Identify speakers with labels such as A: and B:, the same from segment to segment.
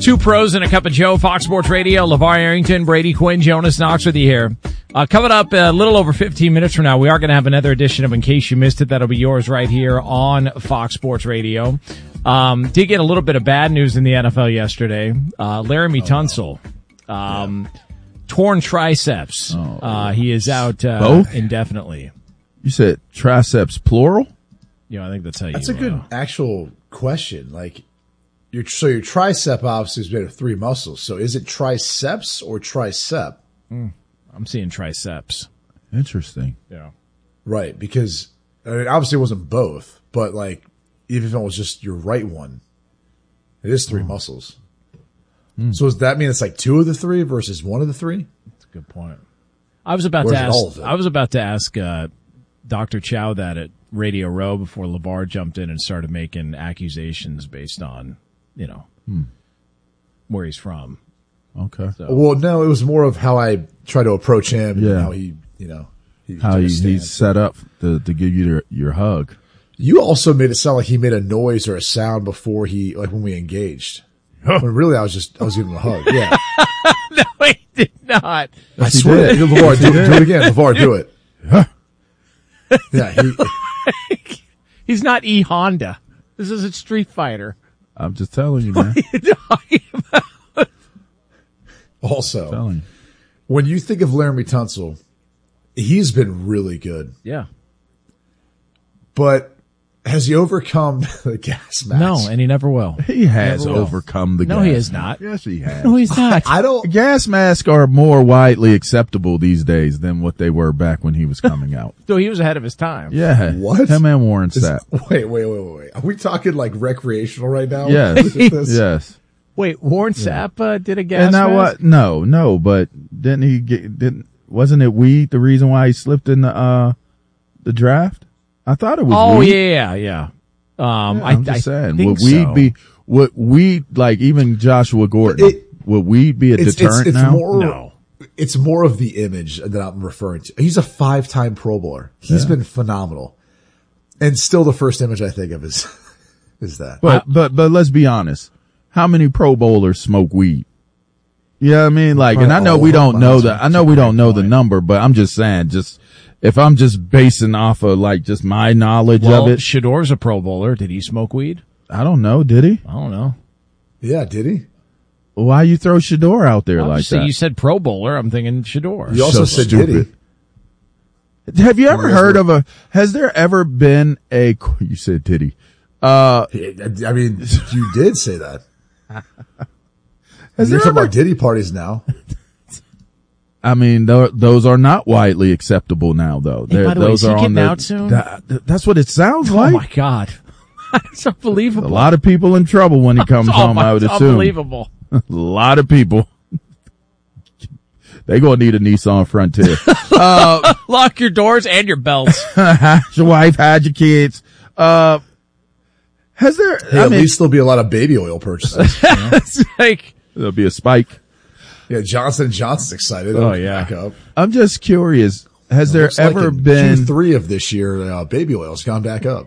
A: Two pros and a cup of Joe, Fox Sports Radio. LeVar Arrington, Brady Quinn, Jonas Knox with you here. Coming up a little over 15 minutes from now, we are going to have another edition of In Case You Missed It. That'll be yours right here on Fox Sports Radio. Did get a little bit of bad news in the NFL yesterday. Laramie Tunsil, torn triceps. He is out
B: Both?
A: indefinitely.
B: You said triceps plural?
A: Yeah, I think that's how you.
C: That's a good actual question. Like, your tricep obviously is made of three muscles. So is it triceps or tricep?
A: I'm seeing triceps.
B: Interesting.
A: Yeah.
C: Right, because obviously it wasn't both, but like even if it was just your right one, it is three muscles. So does that mean it's like two of the three versus one of the three?
A: That's a good point. I was about to ask Dr. Chow that at Radio Row before LeVar jumped in and started making accusations based on, where he's from.
B: Okay.
A: So.
C: Well, no, it was more of how I try to approach him and how he
B: he's set up to give you your hug.
C: You also made it sound like he made a noise or a sound before when we engaged. When really I was giving him a hug. Yeah.
A: No, he did not.
C: I swear. LeVar, do it again. LeVar, do it. Yeah.
A: He's not E Honda. This is a Street Fighter.
B: I'm just telling you, man.
A: What are you talking about?
C: Also, when you think of Laramie Tunsil, he's been really good.
A: Yeah.
C: But has he overcome the gas mask?
A: No, and he never will.
B: He has overcome the gas.
A: No, he has not.
B: Yes, he has.
A: No, he's not.
B: Gas masks are more widely acceptable these days than what they were back when he was coming out.
A: So he was ahead of his time.
B: Yeah.
C: What?
B: Him and Warren Sapp.
C: Wait. Are we talking like recreational right now?
B: Yes. Yes.
A: Wait, Warren Sapp did a gas
B: mask? And
A: mask?
B: No, but wasn't it weed the reason why he slipped in the draft? I thought it was weed.
A: Yeah.
B: I'm just saying,
C: would
B: weed, like even Joshua Gordon, would weed be a deterrent now?
C: No. It's more of the image that I'm referring to. He's a 5-time Pro Bowler. He's been phenomenal. And still the first image I think of is that.
B: But let's be honest. How many Pro Bowlers smoke weed? Yeah, I mean, like, and I know we don't know the number, but I'm just saying, if I'm just basing off of like just my knowledge of it.
A: Shador's a Pro Bowler. Did he smoke weed?
B: I don't know. Did he?
A: I don't know.
C: Yeah, did he?
B: Why you throw Shador out there like that?
A: You said Pro Bowler. I'm thinking Shador.
C: You also said
B: stupid. Did he? Have you ever heard of has there ever been you said Diddy.
C: I mean, you did say that. You're talking about Diddy parties now.
B: I mean, those are not widely acceptable now, though.
A: Hey, by the way, is he getting out soon?
B: That's what it sounds like.
A: Oh my God. It's unbelievable.
B: A lot of people in trouble when he comes home, I would assume.
A: Unbelievable.
B: A lot of people. They gonna need a Nissan Frontier.
A: Lock your doors and your belts.
B: Hide your wife, hide your kids. Has there?
C: At least there'll be a lot of baby oil purchases.
A: It's like
B: there'll be a spike.
C: Yeah, Johnson & Johnson's excited.
A: Oh yeah.
C: Back up.
B: I'm just curious. Has there ever been
C: Q3 of this year? Baby oil's gone back up.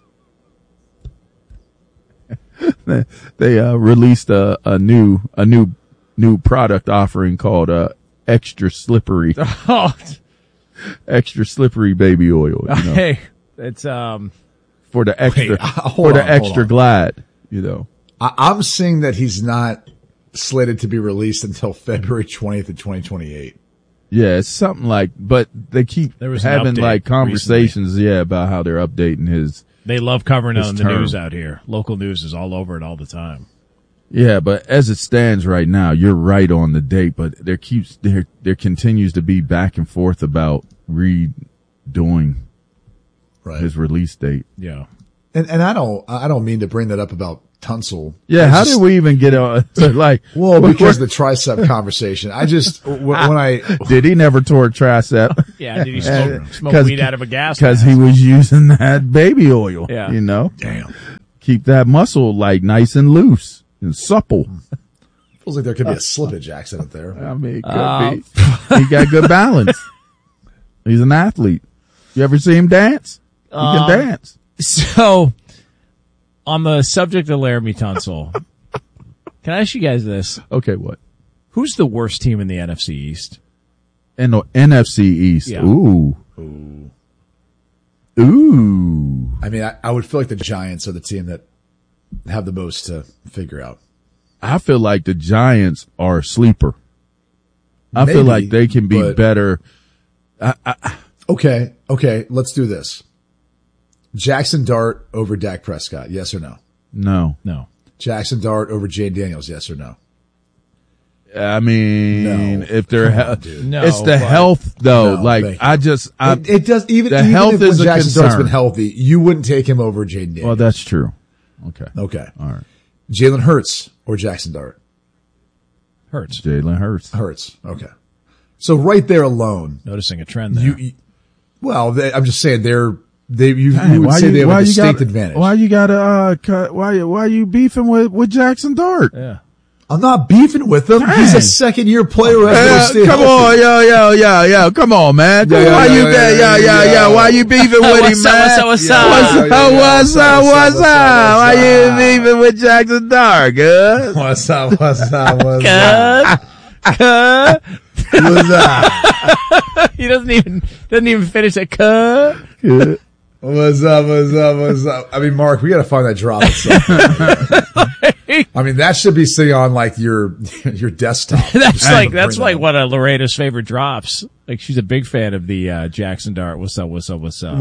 B: They released a new product offering called Extra Slippery. Extra Slippery baby oil. You know?
A: Hey, it's
B: for the extra glide, you know.
C: I'm seeing that he's not slated to be released until February 20th of 2028.
B: Yeah, it's something like, but they keep having like conversations, recently. About how they're updating his.
A: They love covering it on the news out here. Local news is all over it all the time.
B: Yeah, but as it stands right now, you're right on the date, but there continues to be back and forth about redoing his release date.
A: Yeah.
C: And I don't mean to bring that up about Tunsil.
B: Yeah, how did we even get on like?
C: Well, because the tricep conversation. I just
B: did he never tore a tricep?
A: Yeah, did he smoke weed out of a gas?
B: Because he was using that baby oil.
A: Yeah,
B: you know.
C: Damn.
B: Keep that muscle like nice and loose and supple.
C: Feels like there could be a slippage accident there.
B: I mean, it could be. He got good balance. He's an athlete. You ever see him dance? He can dance.
A: So, on the subject of Laramie Tunsil, Can I ask you guys this?
B: Okay, what?
A: Who's the worst team in the NFC East?
B: In the NFC East.
A: Yeah.
B: Ooh.
C: I mean, I would feel like the Giants are the team that have the most to figure out.
B: I feel like the Giants are a sleeper. I feel
C: Maybe,
B: like they can be
C: but-
B: better.
C: Okay, let's do this. Jackson Dart over Dak Prescott, yes or no?
B: No.
A: No.
C: Jackson Dart over Jane Daniels, yes or no?
B: I mean,
C: No.
B: if they're,
C: Come on, dude.
A: No,
B: it's the
A: but-
B: health though.
C: No,
B: like,
C: thank you. It does even
B: the
C: even
B: health
C: if
B: is
C: when
B: a
C: Jackson Dart's
B: concern.
C: been healthy, you wouldn't take him over Jane Daniels.
B: well, that's true. Okay.
C: okay.
B: All right.
C: Jalen Hurts or Jackson Dart?
A: Hurts.
B: Jalen Hurts.
C: Hurts. Okay. So right there alone,
A: Noticing a trend there.
C: I'm just saying you
B: Dang,
C: would say they have a distinct
B: gotta,
C: advantage.
B: Why you gotta, why you beefing with Jackson Dart?
A: yeah.
C: I'm not beefing with him.
B: Dang.
C: He's a second-year player who has to stay
B: Come
C: healthy.
B: on, yo, come on, man.
C: Yeah,
B: Why
C: yeah,
B: you,
C: yeah, yeah.
B: why you beefing with him, man?
A: What's
C: Yeah,
A: up?
B: What's up? Why you beefing with Jackson Dart, good?
C: What's up?
A: Cuz. He doesn't even finish it. Cuz.
C: What's up? I mean, Mark, we got to find that drop. I mean, that should be sitting on like your desktop.
A: That's
C: I
A: like
C: have to bring that
A: one of Loretta's favorite drops. Like she's a big fan of the Jackson Dart. What's up?
C: What's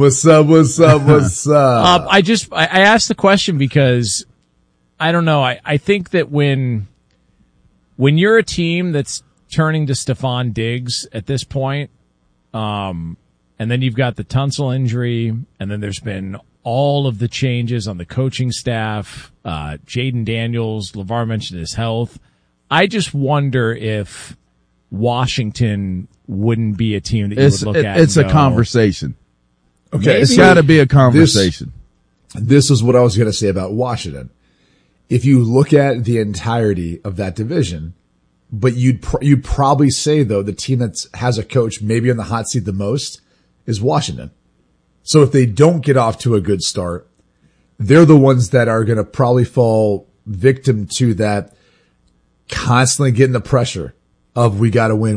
C: up?
A: I asked the question because I don't know. I think that when you're a team that's turning to Stephon Diggs at this point, and then you've got the Tunsil injury, and then there's been all of the changes on the coaching staff, Jaden Daniels, LeVar mentioned his health. I just wonder if Washington wouldn't be a team that you would look at.
B: It's
A: and
B: a
A: go,
B: conversation.
C: Okay,
B: It's
C: so
B: got to be a conversation.
C: This is what I was going to say about Washington. If you look at the entirety of that division, but you'd probably say though the team that has a coach maybe on the hot seat the most is Washington. So if they don't get off to a good start, they're the ones that are going to probably fall victim to that constantly getting the pressure of we got to win.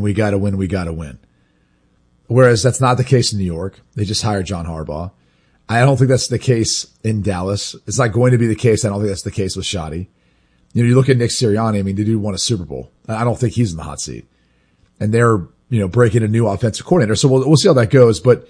C: Whereas that's not the case in New York. They just hired John Harbaugh. I don't think that's the case in Dallas. It's not going to be the case. I don't think that's the case with Shoddy. You know, you look at Nick Sirianni. I mean, the dude won a Super Bowl. I don't think he's in the hot seat, and they're, breaking a new offensive coordinator. So we'll see how that goes. But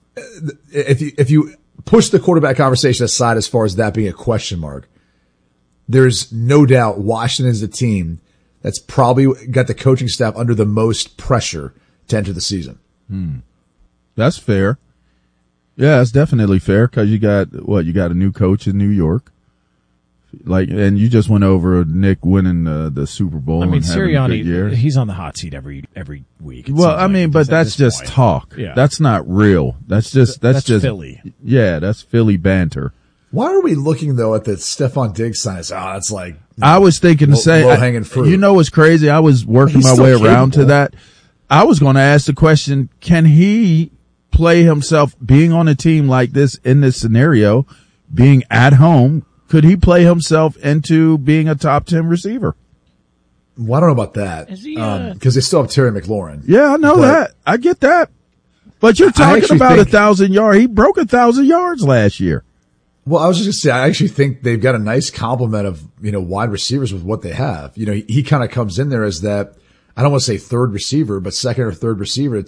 C: if you push the quarterback conversation aside, as far as that being a question mark, there's no doubt Washington is the team that's probably got the coaching staff under the most pressure to enter the season.
B: That's fair. Yeah, it's definitely fair because you got a new coach in New York. Like, and you just went over Nick winning the Super Bowl.
A: I mean,
B: and having a good year.
A: Sirianni, he's on the hot seat every week.
B: Well, I mean, but that's just
A: point.
B: talk.
A: Yeah.
B: That's not real. That's just
A: Philly.
B: Yeah, that's Philly banter.
C: Why are we looking though at the Stephon Diggs sign? That's like,
B: I was thinking to say,
C: low-hanging fruit.
B: You know what's crazy? I was working
C: He's
B: my
C: still
B: way around to
C: capable.
B: that. I was going to ask the question, can he play himself being on a team like this in this scenario, being at home? Could he play himself into being a top 10 receiver?
C: well, I don't know about that.
A: Is he,
C: Cause they still have Terry McLaurin.
B: Yeah, I know
C: But-
B: that. I get that. But you're talking
C: actually
B: about
C: think-
B: 1,000 yards. He broke 1,000 yards last year.
C: Well, I was just gonna say, I actually think they've got a nice complement of, wide receivers with what they have. He kind of comes in there as that, I don't want to say third receiver, but second or third receiver.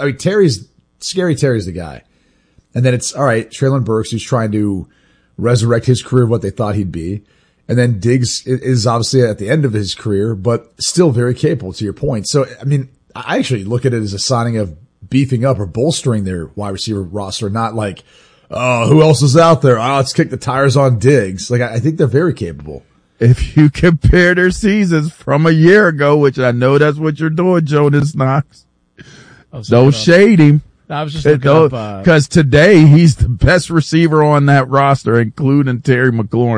C: Scary Terry's the guy. And then it's, all right, Treylon Burks, who's trying to resurrect his career, what they thought he'd be. And then Diggs is obviously at the end of his career, but still very capable, to your point. So, I mean, I actually look at it as a signing of beefing up or bolstering their wide receiver roster, not like, oh, who else is out there? Oh, let's kick the tires on Diggs. Like, I think they're very capable.
B: If you compare their seasons from a year ago, which I know that's what you're doing, Jonas Knox, don't shade him.
A: I was just looking up,
B: Because today he's the best receiver on that roster, including Terry McLaurin.